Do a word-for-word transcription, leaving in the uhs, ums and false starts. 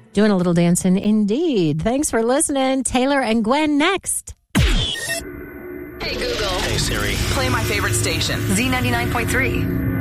Doing a little dancing indeed. Thanks for listening. Taylor and Gwen next. Hey, Google. Hey, Siri. Play my favorite station. Z ninety-nine point three.